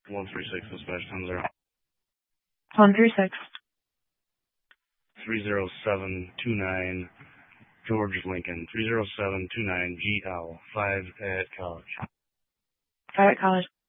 136 dispatch 10-0. 136. 30729 George Lincoln. 30729 GL. 5 at College. 5 at College.